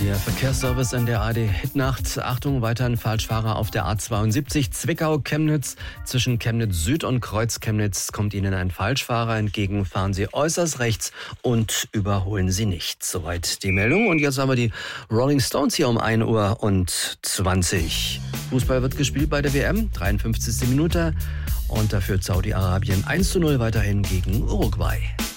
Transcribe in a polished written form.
Der Verkehrsservice in der ARD-Hitnacht. Achtung, weiterhin Falschfahrer auf der A72 Zwickau-Chemnitz. Zwischen Chemnitz Süd und Kreuz Chemnitz kommt Ihnen ein Falschfahrer entgegen. Fahren Sie äußerst rechts und überholen Sie nicht. Soweit die Meldung. Und jetzt haben wir die Rolling Stones hier um 1:20 Uhr. Fußball wird gespielt bei der WM, 53. Minute. Und da führt Saudi-Arabien 1:0 weiterhin gegen Uruguay.